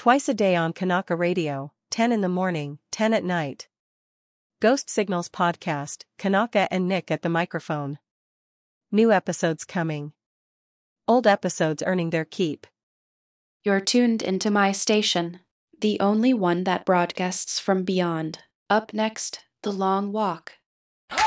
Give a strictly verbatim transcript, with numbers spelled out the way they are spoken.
Twice a day on Kanaka Radio, ten in the morning, ten at night. Ghost Signals Podcast, Kanaka and Nick at the microphone. New episodes coming. Old episodes earning their keep. You're tuned into my station, the only one that broadcasts from beyond. Up next, The Long Walk.